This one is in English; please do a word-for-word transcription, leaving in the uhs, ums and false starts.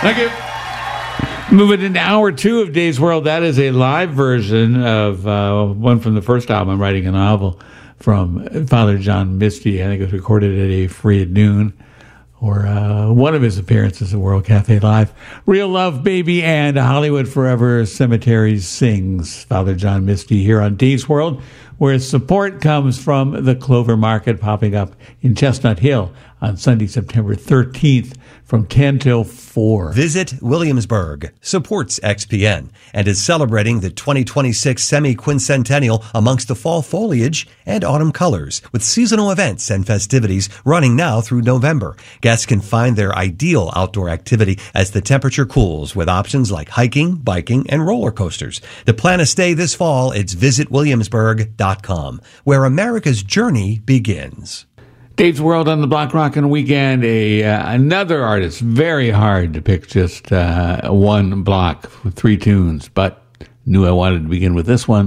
Thank you. Moving into hour two of Dave's World, that is a live version of uh, one from the first album, Writing a Novel, from Father John Misty. I think it was recorded at a Free at Noon, or uh, one of his appearances at World Cafe Live. Real Love, Baby, and Hollywood Forever Cemeteries sings Father John Misty here on Dave's World, where support comes from the Clover Market popping up in Chestnut Hill on Sunday, September thirteenth from ten till four. Visit Williamsburg supports X P N and is celebrating the twenty twenty-six semi-quincentennial amongst the fall foliage and autumn colors with seasonal events and festivities running now through November. Guests can find their ideal outdoor activity as the temperature cools with options like hiking, biking, and roller coasters. To plan a stay this fall, it's visit williamsburg dot com, where America's journey begins. Dave's World on the Block Rockin' Weekend. A uh, another artist. Very hard to pick just uh, one block with three tunes, but knew I wanted to begin with this one.